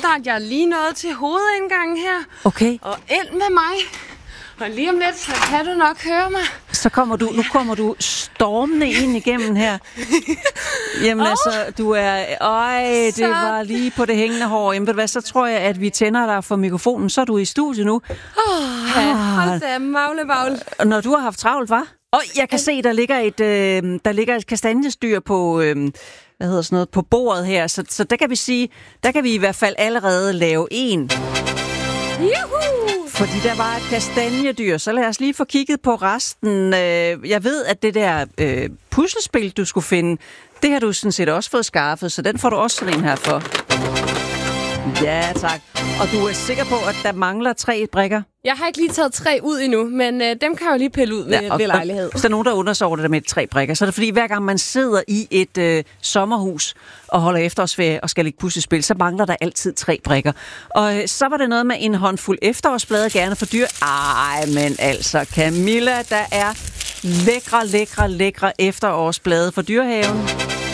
snart. Jeg er lige nået til hovedindgangen her. Okay. Og ind med mig. Og lige om lidt, så kan du nok høre mig. Så kommer du stormende ind igennem her. Jamen altså, du er... det var lige på det hængende hår. Jamen ved du hvad, så tror jeg, at vi tænder dig for mikrofonen. Så er du i studiet nu. Hold da, magle. Når du har haft travlt, hva'? Jeg kan se, der ligger et kastanjestyr på... på bordet her. Så der kan vi sige, der kan vi i hvert fald allerede lave en. Juhu! Fordi der var et kastanjedyr, så lad os lige få kigget på resten. Jeg ved, at det der puslespil, du skulle finde, det har du sådan set også fået skaffet, så den får du også sådan en her for. Ja, tak. Og du er sikker på, at der mangler 3 brikker? Jeg har ikke lige taget 3 ud endnu, men dem kan jeg jo lige pille ud ved lejlighed. Hvis der er nogen, der undrer sig over det der med 3 brikker, så er det fordi, hver gang man sidder i et sommerhus og holder efterårsferie og skal lægge puslespil, så mangler der altid 3 brikker. Og så var det noget med en håndfuld efterårsblade, gerne for dyr. Men altså, Camilla, der er lækre efterårsblade for Dyrehaven.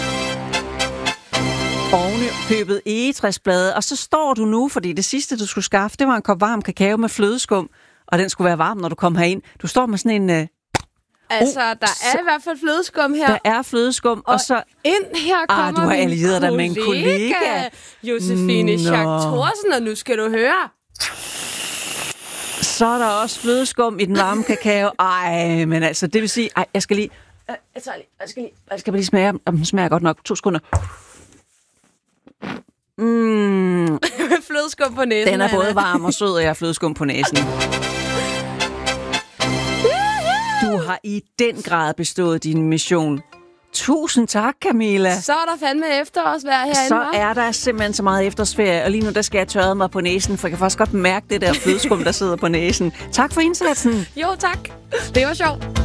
Ovenikøbet egetræsblade, og så står du nu, fordi det sidste, du skulle skaffe, det var en kop varm kakao med flødeskum, og den skulle være varm, når du kom herind. Du står med sådan en... Altså, der er i hvert fald flødeskum her. Der er flødeskum, og så... ind her kommer du har allieret dig med en kollega. Josefine Schack Thorsen, og nu skal du høre. Så er der også flødeskum i den varme kakao. Men altså, det vil sige... jeg skal lige... Jeg skal lige smage, om den smager godt nok. 2 sekunder. Flødeskum på næsen. Den er både varm og sød, og jeg har flødeskum på næsen. Du har i den grad bestået din mission. Tusind tak, Camilla. Så er der fandme efterårsvejr herinde. Så er der simpelthen så meget efterårsferie, og lige nu der skal jeg tørre mig på næsen, for jeg kan faktisk godt mærke det der flødeskum, der sidder på næsen. Tak for indsatsen. Jo, tak. Det var sjovt.